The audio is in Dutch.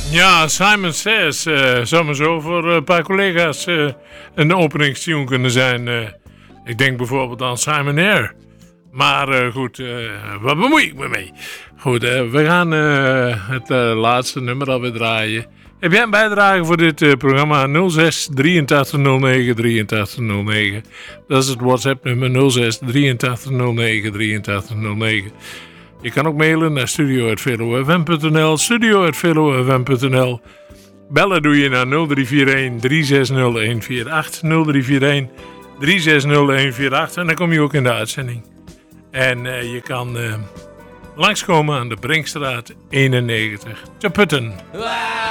Ja, Simon Says zou maar zo voor een paar collega's een openingstune kunnen zijn. Ik denk bijvoorbeeld aan Simon Air. Maar goed, wat bemoei ik me mee? Goed, we gaan het laatste nummer alweer draaien. Heb jij een bijdrage voor dit programma? 06 8309 8309. Dat is het WhatsApp nummer 06 8309 8309. Je kan ook mailen naar studio@velofm.nl, studio@velofm.nl. Bellen doe je naar 0341 360 148, 0341 360 148 en dan kom je ook in de uitzending. En je kan langskomen aan de Brinkstraat 91 te Putten.